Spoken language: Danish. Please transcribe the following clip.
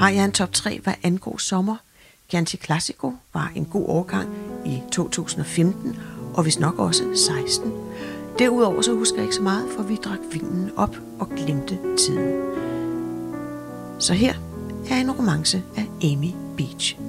har jeg en top 3, hvad angår sommer. Chianti Classico var en god årgang i 2015, og vist nok også 16. Derudover så husker jeg ikke så meget, for vi drak vinen op og glemte tiden. Så her er en romance af Amy Beach.